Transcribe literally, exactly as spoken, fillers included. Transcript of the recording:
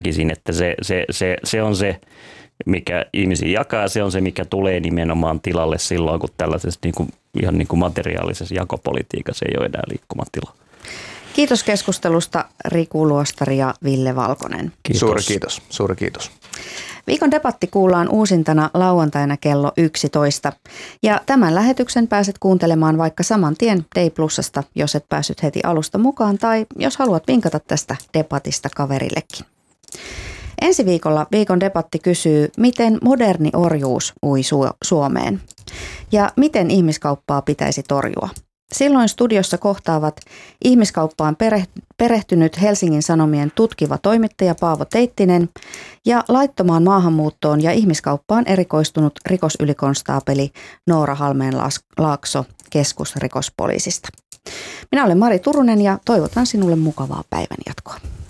näkisin, että se, se, se, se on se, mikä ihmisiä jakaa, se on se, mikä tulee nimenomaan tilalle silloin, kun tällaisessa niin kuin, ihan niin kuin materiaalisessa jakopolitiikassa ei ole enää liikkumatilaa. Kiitos keskustelusta Riku Luostari ja Ville Valkonen. Kiitos. Suuri kiitos. Suuri kiitos. Viikon debatti kuullaan uusintana lauantaina kello yksitoista. Ja tämän lähetyksen pääset kuuntelemaan vaikka saman tien Day Plusasta, jos et päässyt heti alusta mukaan tai jos haluat vinkata tästä debatista kaverillekin. Ensi viikolla viikon debatti kysyy, miten moderni orjuus ui Suomeen ja miten ihmiskauppaa pitäisi torjua. Silloin studiossa kohtaavat ihmiskauppaan perehtynyt Helsingin Sanomien tutkiva toimittaja Paavo Teittinen ja laittomaan maahanmuuttoon ja ihmiskauppaan erikoistunut rikosylikonstaapeli Noora Halmeenlaakso keskusrikospoliisista. Minä olen Mari Turunen ja toivotan sinulle mukavaa päivänjatkoa.